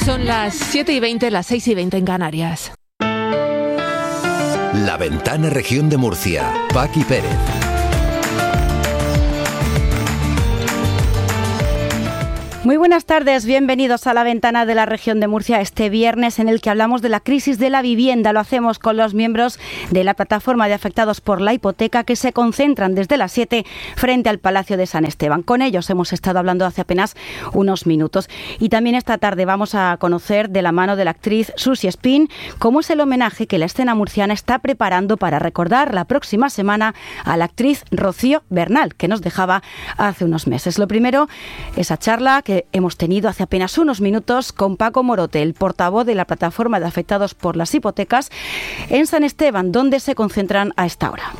Son las 7:20, las 6:20 en Canarias. La Ventana Región de Murcia. Paqui Pérez. Muy buenas tardes, bienvenidos a La Ventana de la Región de Murcia, este viernes en el que hablamos de la crisis de la vivienda. Lo hacemos con los miembros de la plataforma de afectados por la hipoteca que se concentran desde las 7 frente al Palacio de San Esteban. Con ellos hemos estado hablando hace apenas unos minutos. Y también esta tarde vamos a conocer de la mano de la actriz Susi Espín cómo es el homenaje que la escena murciana está preparando para recordar la próxima semana a la actriz Rocío Bernal, que nos dejaba hace unos meses. Lo primero, esa charla que hemos tenido hace apenas unos minutos con Paco Morote, el portavoz de la plataforma de afectados por las hipotecas en San Esteban, donde se concentran a esta hora.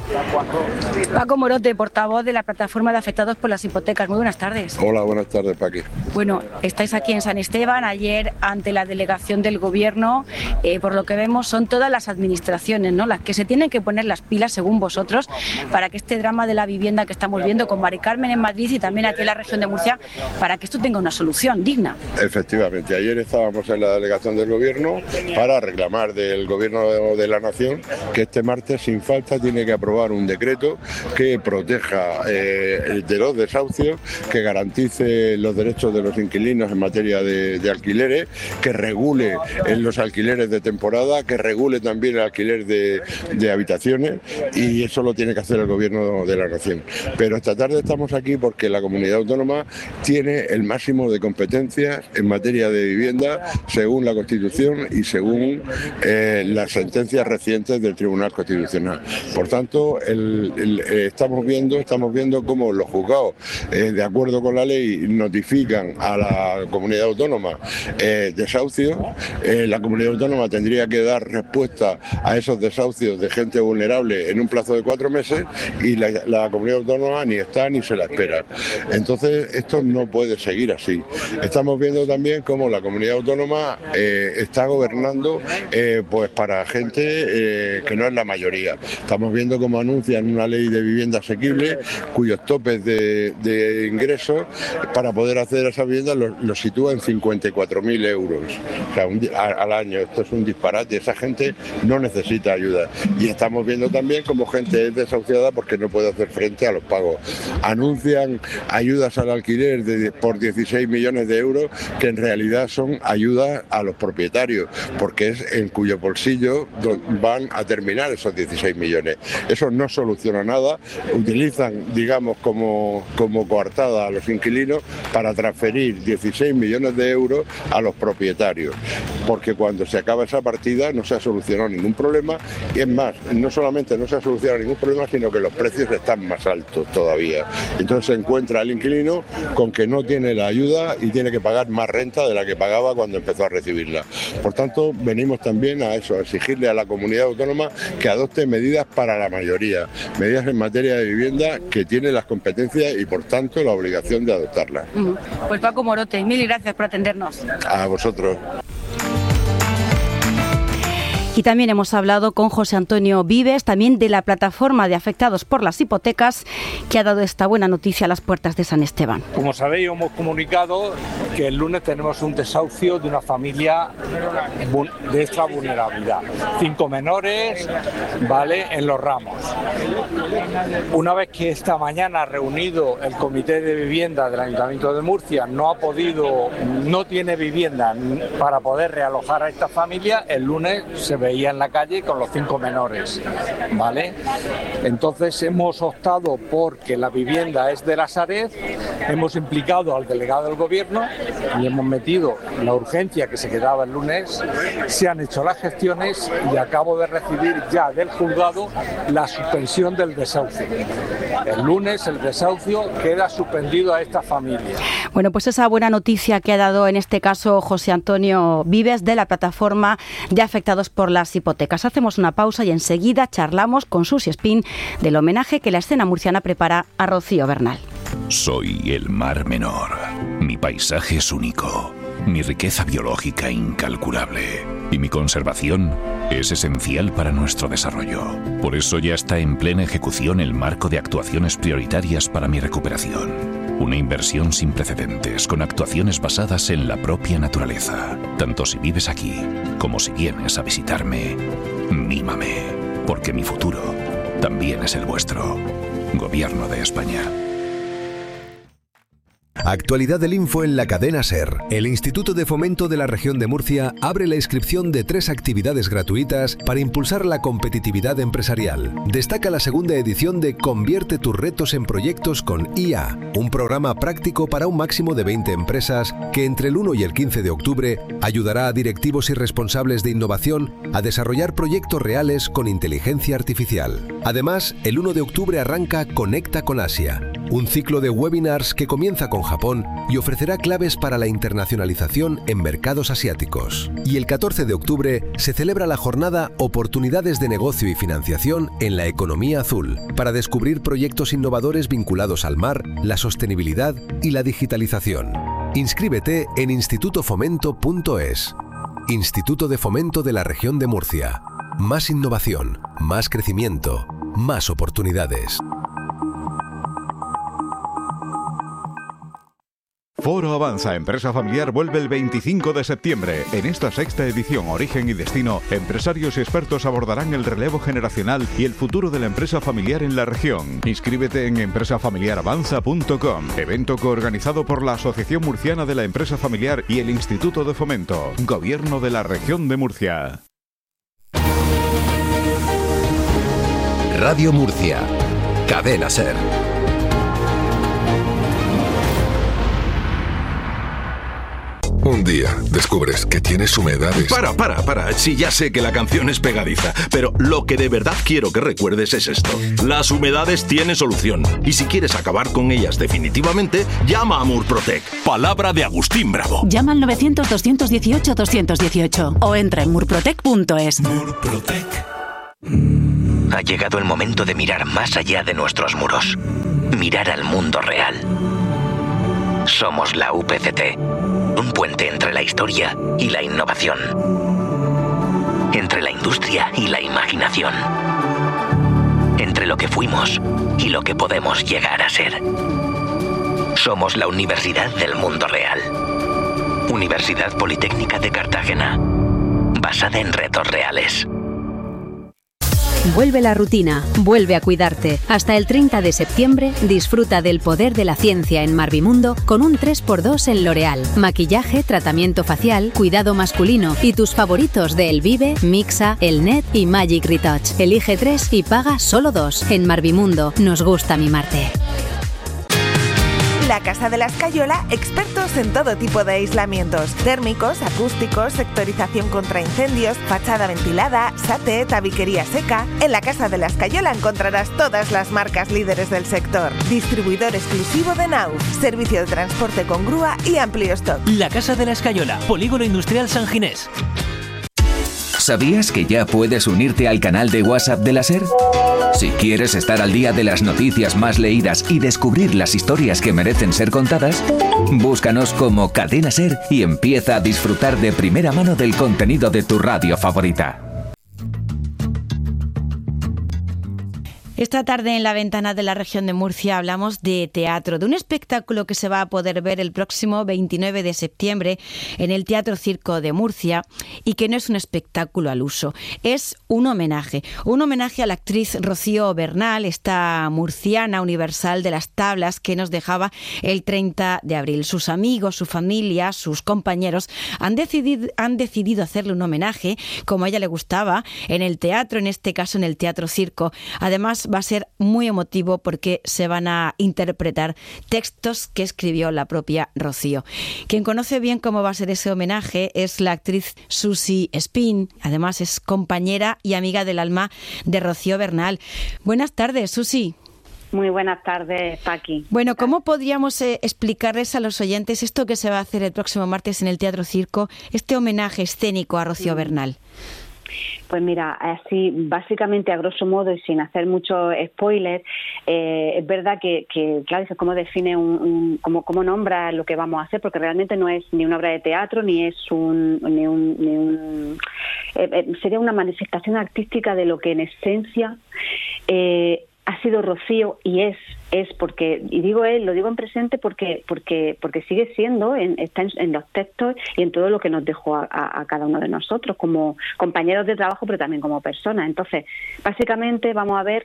Paco Morote, portavoz de la plataforma de afectados por las hipotecas. Muy buenas tardes. Hola, buenas tardes, Paqui. Bueno, estáis aquí en San Esteban, ayer ante la delegación del Gobierno, por lo que vemos son todas las administraciones, ¿no?, las que se tienen que poner las pilas, según vosotros, para que este drama de la vivienda que estamos viendo con Mari Carmen en Madrid y también aquí en la región de Murcia, para que esto tenga una solución digna. Efectivamente, ayer estábamos en la delegación del Gobierno para reclamar del Gobierno de la Nación que este martes sin falta tiene que aprobar un decreto que proteja de los desahucios, que garantice los derechos de los inquilinos en materia de alquileres, que regule en los alquileres de temporada, que regule también el alquiler de habitaciones, y eso lo tiene que hacer el Gobierno de la Nación. Pero esta tarde estamos aquí porque la comunidad autónoma tiene el máximo de competencias en materia de vivienda según la Constitución y según las sentencias recientes del Tribunal Constitucional. Por tanto, estamos viendo cómo los juzgados, de acuerdo con la ley, notifican a la comunidad autónoma desahucios. La comunidad autónoma tendría que dar respuesta a esos desahucios de gente vulnerable en un plazo de 4 meses y la comunidad autónoma ni está ni se la espera. Entonces, esto no puede seguir así. Estamos viendo también cómo la comunidad autónoma está gobernando pues para gente que no es la mayoría. Estamos viendo cómo anuncian una ley de vivienda asequible cuyos topes de ingresos para poder hacer esa vivienda los sitúa en 54.000 euros, o sea, al año. Esto es un disparate, esa gente no necesita ayuda. Y estamos viendo también cómo gente es desahuciada porque no puede hacer frente a los pagos. Anuncian ayudas al alquiler por 16 millones de euros, que en realidad son ayudas a los propietarios, porque es en cuyo bolsillo van a terminar esos 16 millones. Eso no soluciona nada. Utilizan, digamos, como coartada a los inquilinos para transferir 16 millones de euros a los propietarios, porque cuando se acaba esa partida no se ha solucionado ningún problema, y es más, no solamente no se ha solucionado ningún problema, sino que los precios están más altos todavía. Entonces se encuentra el inquilino con que no tiene la ayuda y tiene que pagar más renta de la que pagaba cuando empezó a recibirla. Por tanto, venimos también a eso, a exigirle a la comunidad autónoma que adopte medidas para la mayoría, medidas en materia de vivienda que tiene las competencias y por tanto la obligación de adoptarlas. Pues Paco Morote, mil gracias por atendernos. A vosotros. Y también hemos hablado con José Antonio Vives, también de la plataforma de afectados por las hipotecas, que ha dado esta buena noticia a las puertas de San Esteban. Como sabéis, hemos comunicado que el lunes tenemos un desahucio de una familia de extra vulnerabilidad. 5 menores, ¿vale?, en Los Ramos. Una vez que esta mañana reunido el Comité de Vivienda del Ayuntamiento de Murcia no tiene vivienda para poder realojar a esta familia, el lunes se veía en la calle con los 5 menores, ¿vale? Entonces hemos optado porque la vivienda es de la Sareb, hemos implicado al delegado del Gobierno y hemos metido la urgencia que se quedaba el lunes, se han hecho las gestiones y acabo de recibir ya del juzgado la suspensión del desahucio. El lunes el desahucio queda suspendido a esta familia. Bueno, pues esa buena noticia que ha dado en este caso José Antonio Vives de la plataforma de afectados por las hipotecas. Hacemos una pausa y enseguida charlamos con Susi Espín del homenaje que la escena murciana prepara a Rocío Bernal. Soy el Mar Menor. Mi paisaje es único, mi riqueza biológica incalculable y mi conservación es esencial para nuestro desarrollo. Por eso ya está en plena ejecución el marco de actuaciones prioritarias para mi recuperación. Una inversión sin precedentes con actuaciones basadas en la propia naturaleza. Tanto si vives aquí como si vienes a visitarme, mímame, porque mi futuro también es el vuestro. Gobierno de España. Actualidad del Info en la cadena SER. El Instituto de Fomento de la Región de Murcia abre la inscripción de 3 actividades gratuitas para impulsar la competitividad empresarial. Destaca la segunda edición de Convierte tus retos en proyectos con IA, un programa práctico para un máximo de 20 empresas que entre el 1 y el 15 de octubre ayudará a directivos y responsables de innovación a desarrollar proyectos reales con inteligencia artificial. Además, el 1 de octubre arranca Conecta con Asia, un ciclo de webinars que comienza con Japón y ofrecerá claves para la internacionalización en mercados asiáticos. Y el 14 de octubre se celebra la jornada Oportunidades de Negocio y Financiación en la Economía Azul, para descubrir proyectos innovadores vinculados al mar, la sostenibilidad y la digitalización. Inscríbete en institutofomento.es. Instituto de Fomento de la Región de Murcia. Más innovación, más crecimiento, más oportunidades. Foro Avanza Empresa Familiar vuelve el 25 de septiembre. En esta 6ª edición Origen y Destino, empresarios y expertos abordarán el relevo generacional y el futuro de la empresa familiar en la región. Inscríbete en empresafamiliaravanza.com, evento coorganizado por la Asociación Murciana de la Empresa Familiar y el Instituto de Fomento, Gobierno de la Región de Murcia. Radio Murcia, cadena SER. Un día descubres que tienes humedades. Para. Sí, ya sé que la canción es pegadiza, pero lo que de verdad quiero que recuerdes es esto. Las humedades tienen solución. Y si quieres acabar con ellas definitivamente, llama a Murprotec. Palabra de Agustín Bravo. Llama al 900-218-218 o entra en murprotec.es. Murprotec. Ha llegado el momento de mirar más allá de nuestros muros. Mirar al mundo real. Somos la UPCT. Un puente entre la historia y la innovación. Entre la industria y la imaginación. Entre lo que fuimos y lo que podemos llegar a ser. Somos la Universidad del Mundo Real. Universidad Politécnica de Cartagena. Basada en retos reales. Vuelve la rutina, vuelve a cuidarte. Hasta el 30 de septiembre disfruta del poder de la ciencia en Marvimundo con un 3x2 en L'Oréal. Maquillaje, tratamiento facial, cuidado masculino y tus favoritos de Elvive, Mixa, Elnet y Magic Retouch. Elige 3 y paga solo 2. En Marvimundo nos gusta mimarte. La Casa de la Escayola, expertos en todo tipo de aislamientos: térmicos, acústicos, sectorización contra incendios, fachada ventilada, SATE, tabiquería seca. En la Casa de la Escayola encontrarás todas las marcas líderes del sector. Distribuidor exclusivo de Naus, servicio de transporte con grúa y amplio stock. La Casa de la Escayola, Polígono Industrial San Ginés. ¿Sabías que ya puedes unirte al canal de WhatsApp de la SER? Si quieres estar al día de las noticias más leídas y descubrir las historias que merecen ser contadas, búscanos como Cadena SER y empieza a disfrutar de primera mano del contenido de tu radio favorita. Esta tarde en La Ventana de la Región de Murcia hablamos de teatro, de un espectáculo que se va a poder ver el próximo 29 de septiembre en el Teatro Circo de Murcia y que no es un espectáculo al uso, es un homenaje a la actriz Rocío Bernal, esta murciana universal de las tablas que nos dejaba el 30 de abril. Sus amigos, su familia, sus compañeros han decidido hacerle un homenaje, como a ella le gustaba, en el teatro, en este caso en el Teatro Circo. Además, va a ser muy emotivo porque se van a interpretar textos que escribió la propia Rocío. Quien conoce bien cómo va a ser ese homenaje es la actriz Susi Espín. Además es compañera y amiga del alma de Rocío Bernal. Buenas tardes, Susi. Muy buenas tardes, Paqui. Bueno, ¿cómo podríamos explicarles a los oyentes esto que se va a hacer el próximo martes en el Teatro Circo, este homenaje escénico a Rocío Bernal? Pues mira, así básicamente a grosso modo y sin hacer mucho spoiler, es verdad que claro, cómo define cómo nombra lo que vamos a hacer, porque realmente no es ni una obra de teatro ni es sería una manifestación artística de lo que en esencia ha sido Rocío y es porque, y digo él, lo digo en presente porque sigue siendo, está en los textos y en todo lo que nos dejó a cada uno de nosotros como compañeros de trabajo, pero también como personas. Entonces, básicamente vamos a ver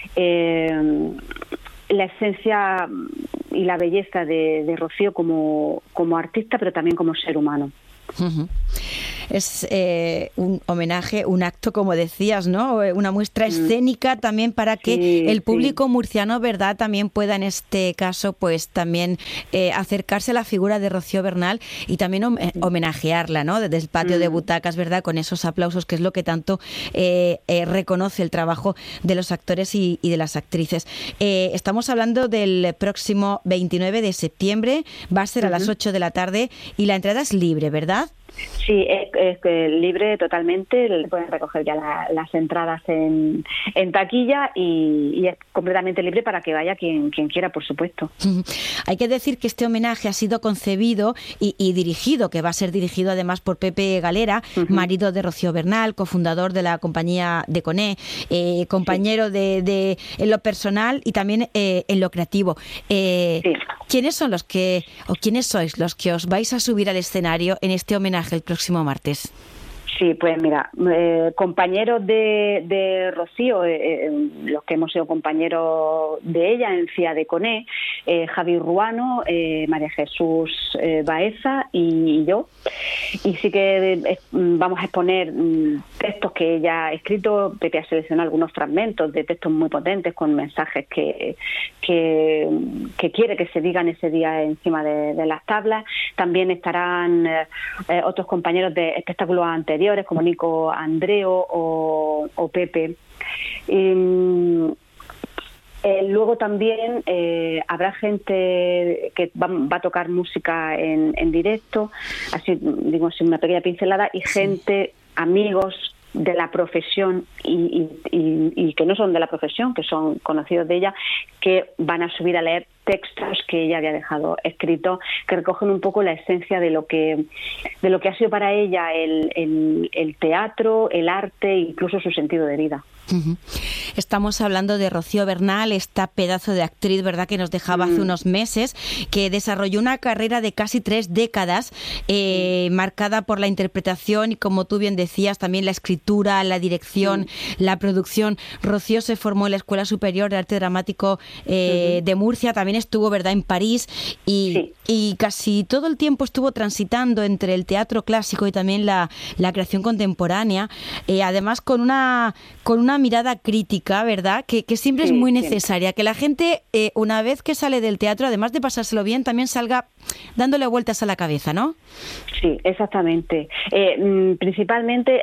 la esencia y la belleza de Rocío como artista, pero también como ser humano. Uh-huh. Es un homenaje, un acto, como decías, ¿no? Una muestra escénica también para que el público murciano, ¿verdad?, también pueda, en este caso, pues también acercarse a la figura de Rocío Bernal y también homenajearla, ¿no? Desde el patio de butacas, ¿verdad?, con esos aplausos, que es lo que tanto reconoce el trabajo de los actores y de las actrices. Estamos hablando del próximo 29 de septiembre, va a ser a las 8 de la tarde y la entrada es libre, ¿verdad? Sí, es libre totalmente, pueden recoger ya las entradas en taquilla y es completamente libre para que vaya quien quiera, por supuesto. Hay que decir que este homenaje ha sido concebido y dirigido, que va a ser dirigido además por Pepe Galera, marido de Rocío Bernal, cofundador de la compañía Deconé, compañero de en lo personal y también en lo creativo. ¿Quiénes son quiénes sois los que os vais a subir al escenario en este homenaje el próximo martes? Sí, pues mira, compañeros de Rocío, los que hemos sido compañeros de ella en CIA de Coné, Javi Ruano, María Jesús Baeza y yo. Y sí que vamos a exponer textos que ella ha escrito. Pepe ha seleccionado algunos fragmentos de textos muy potentes con mensajes que quiere que se digan ese día encima de las tablas. También estarán otros compañeros de espectáculos anteriores, como Nico Andreo o Pepe. Luego también habrá gente que va a tocar música en directo, así digo, sin una pequeña pincelada, y gente, amigos de la profesión y que no son de la profesión, que son conocidos de ella, que van a subir a leer textos que ella había dejado escritos, que recogen un poco la esencia de lo que ha sido para ella el teatro, el arte e incluso su sentido de vida. Estamos hablando de Rocío Bernal, esta pedazo de actriz, ¿verdad?, que nos dejaba hace unos meses, que desarrolló una carrera de casi 3 décadas, marcada por la interpretación y, como tú bien decías, también la escritura, la dirección, la producción. Rocío se formó en la Escuela Superior de Arte Dramático de Murcia, también estuvo, ¿verdad?, en París y casi todo el tiempo estuvo transitando entre el teatro clásico y también la creación contemporánea, además con una mirada crítica, ¿verdad?, que siempre es muy necesaria, que la gente, una vez que sale del teatro, además de pasárselo bien, también salga dándole vueltas a la cabeza, ¿no? Sí, exactamente. Principalmente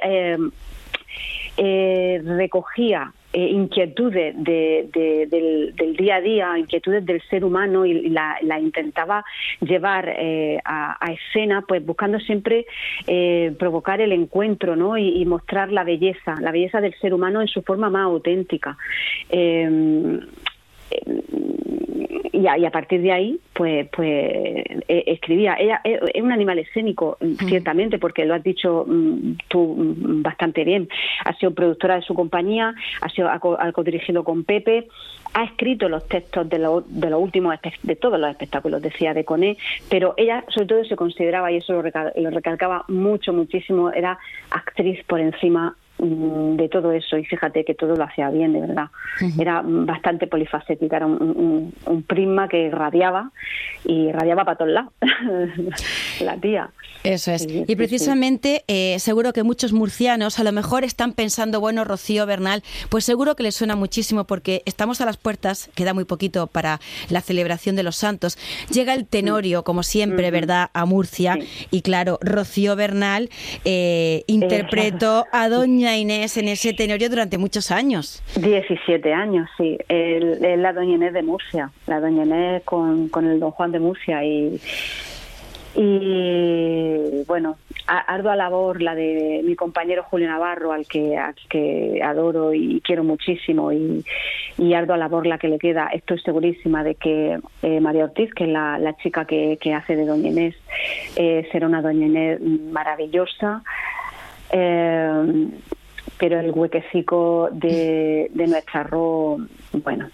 recogía inquietudes del día a día, inquietudes del ser humano y la intentaba llevar a escena, pues buscando siempre provocar el encuentro, ¿no? Y mostrar la belleza del ser humano en su forma más auténtica. Y a partir de ahí, pues escribía. Ella es un animal escénico, ciertamente, porque lo has dicho tú bastante bien. Ha sido productora de su compañía, ha codirigido con Pepe, ha escrito los textos de los últimos, de todos los espectáculos, decía, de Coné, pero ella sobre todo se consideraba, y eso lo recalcaba muchísimo, era actriz por encima de todo eso, y fíjate que todo lo hacía bien, de verdad. Era bastante polifacética, era un prisma que irradiaba para todos lados la tía. Eso es. Y precisamente seguro que muchos murcianos a lo mejor están pensando, bueno, Rocío Bernal, pues seguro que les suena muchísimo porque estamos a las puertas, queda muy poquito para la celebración de los santos. Llega el Tenorio, como siempre, ¿verdad?, a Murcia, y claro, Rocío Bernal interpretó a Doña Inés en ese Tenorio durante muchos años. 17 años, sí. Es la Doña Inés de Murcia, la Doña Inés con el Don Juan de Murcia y bueno, ardua labor la de mi compañero Julio Navarro, al que adoro y quiero muchísimo, y ardua labor la que le queda. Estoy segurísima de que María Ortiz, que es la chica que hace de Doña Inés, será una Doña Inés maravillosa. el huequecico de nuestro arroz, bueno,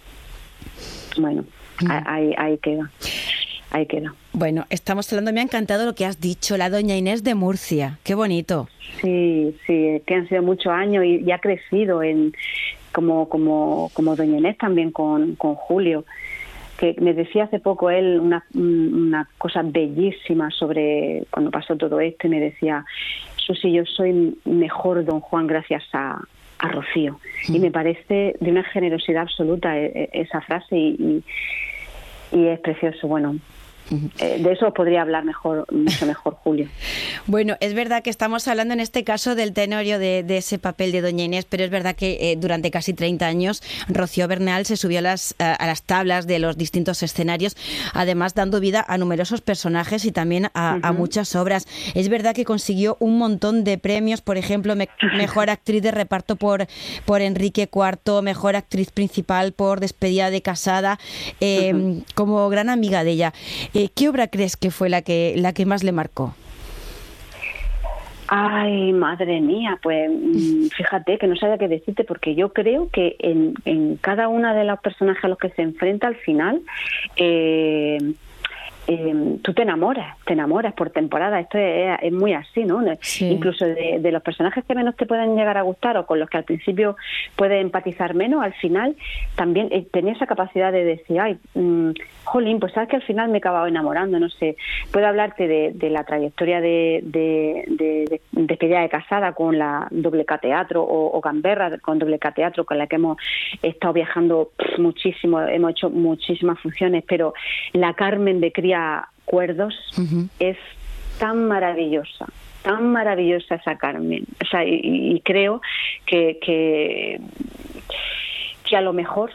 ahí queda. Ahí queda. Bueno, estamos hablando, me ha encantado lo que has dicho, la doña Inés de Murcia. Qué bonito. Sí, que han sido muchos años y ha crecido como doña Inés también con Julio, que me decía hace poco él una cosa bellísima sobre cuando pasó todo esto, y me decía: Susi, yo soy mejor don Juan gracias a Rocío. Y me parece de una generosidad absoluta esa frase, y es precioso. Bueno, de eso podría hablar mucho mejor Julio. Bueno, es verdad que estamos hablando en este caso del tenorio de ese papel de doña Inés, pero es verdad que durante casi 30 años Rocío Bernal se subió a las tablas de los distintos escenarios, además dando vida a numerosos personajes y también a muchas obras. Es verdad que consiguió un montón de premios, por ejemplo, mejor actriz de reparto por Enrique IV, mejor actriz principal por Despedida de casada, como gran amiga de ella. ¿Qué obra crees que fue la que más le marcó? Ay, madre mía, pues fíjate que no sabía qué decirte, porque yo creo que en cada una de los personajes a los que se enfrenta al final, tú te enamoras por temporada. Esto es muy así, ¿no? Sí. Incluso de los personajes que menos te pueden llegar a gustar o con los que al principio puedes empatizar menos, al final también tenía esa capacidad de decir: ay, jolín, pues sabes que al final me he acabado enamorando. No sé, puedo hablarte de la trayectoria de Despedida de casada con la WK Teatro, o Gamberra con WK Teatro, con la que hemos estado viajando muchísimo, hemos hecho muchísimas funciones, pero la Carmen de Cría Cuerdos es tan maravillosa esa Carmen. O sea, y creo que a lo mejor,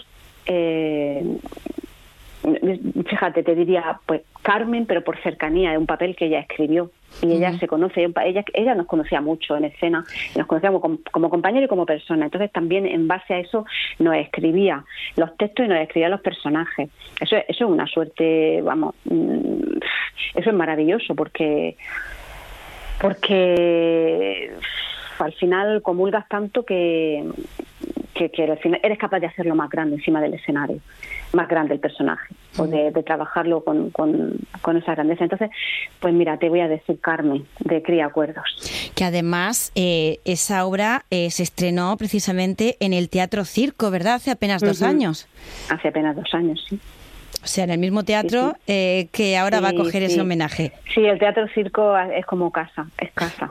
fíjate, te diría pues Carmen, pero por cercanía, es un papel que ella escribió y ella se conoce, ella nos conocía mucho en escena, nos conocíamos como compañero y como persona. Entonces también en base a eso nos escribía los textos y nos escribía los personajes. Eso es una suerte, vamos, eso es maravilloso, porque al final comulgas tanto que al final eres capaz de hacerlo más grande encima del escenario, más grande el personaje, o de trabajarlo con esa grandeza. Entonces, pues mira, te voy a decir Carmen, de Cría Cuerdos. Que además esa obra se estrenó precisamente en el Teatro Circo, ¿verdad? Hace apenas 2 años. Hace apenas 2 años, sí. O sea, en el mismo teatro que ahora va a coger ese homenaje. Sí, el Teatro Circo es como casa, es casa.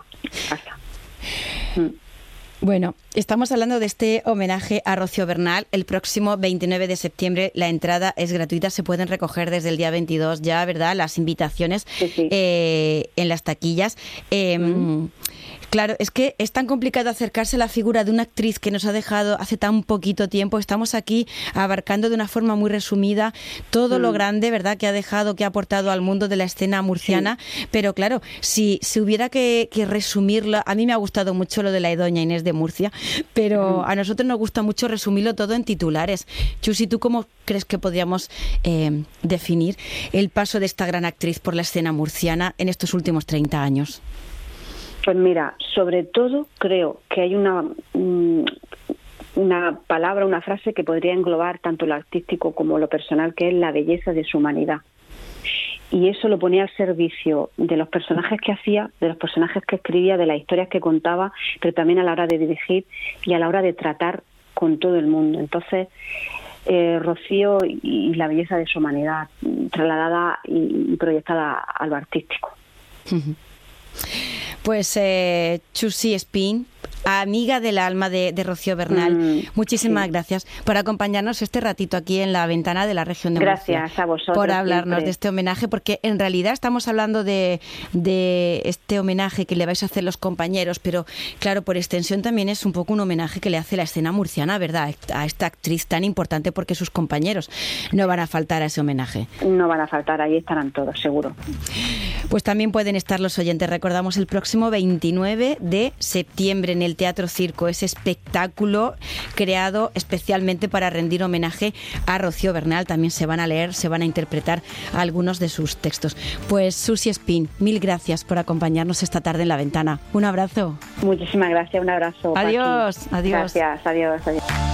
Bueno, estamos hablando de este homenaje a Rocío Bernal. El próximo 29 de septiembre la entrada es gratuita, se pueden recoger desde el día 22 ya, ¿verdad? Las invitaciones en las taquillas. Claro, es que es tan complicado acercarse a la figura de una actriz que nos ha dejado hace tan poquito tiempo. Estamos aquí abarcando de una forma muy resumida todo lo grande, ¿verdad?, que ha dejado, que ha aportado al mundo de la escena murciana. Pero claro, si hubiera que resumirlo, a mí me ha gustado mucho lo de la doña Inés de Murcia, pero a nosotros nos gusta mucho resumirlo todo en titulares. Chusi, ¿tú cómo crees que podríamos definir el paso de esta gran actriz por la escena murciana en estos últimos 30 años? Pues mira, sobre todo creo que hay una palabra, una frase que podría englobar tanto lo artístico como lo personal, que es la belleza de su humanidad. Y eso lo ponía al servicio de los personajes que hacía, de los personajes que escribía, de las historias que contaba, pero también a la hora de dirigir y a la hora de tratar con todo el mundo. Entonces, Rocío y la belleza de su humanidad trasladada y proyectada a lo artístico. Pues Chusi Espín, amiga del alma de Rocío Bernal, muchísimas gracias por acompañarnos este ratito aquí en la ventana de la región de Murcia. Gracias a vosotros. Por hablarnos de este homenaje, porque en realidad estamos hablando de este homenaje que le vais a hacer los compañeros, pero claro, por extensión también es un poco un homenaje que le hace la escena murciana, ¿verdad?, a esta actriz tan importante, porque sus compañeros no van a faltar a ese homenaje. No van a faltar, ahí estarán todos, seguro. Pues también pueden estar los oyentes, recordamos, el próximo 29 de septiembre en el del Teatro Circo, ese espectáculo creado especialmente para rendir homenaje a Rocío Bernal. También se van a leer, se van a interpretar algunos de sus textos. Pues Susi Espín, mil gracias por acompañarnos esta tarde en La Ventana. Un abrazo. Muchísimas gracias, un abrazo. Adiós, adiós. Gracias, adiós.